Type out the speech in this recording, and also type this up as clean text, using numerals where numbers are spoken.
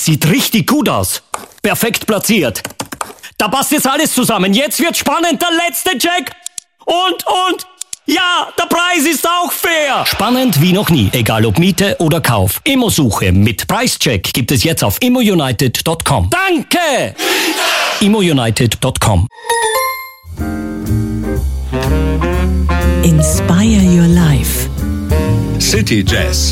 Sieht richtig gut aus. Perfekt platziert. Da passt jetzt alles zusammen. Jetzt wird spannend, der letzte Check. Und, ja, der Preis ist auch fair. Spannend wie noch nie, egal ob Miete oder Kauf. Immosuche mit Preischeck gibt es jetzt auf immounited.com. Danke! immounited.com. Inspire your life. City Jazz.